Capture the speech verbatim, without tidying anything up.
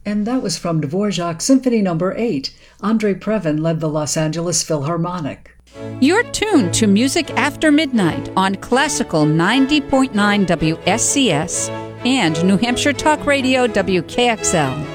And that was from Dvorak Symphony Number eight. Andrei Previn led the Los Angeles Philharmonic. You're tuned to Music After Midnight on Classical ninety point nine W S C S and New Hampshire Talk Radio W K X L.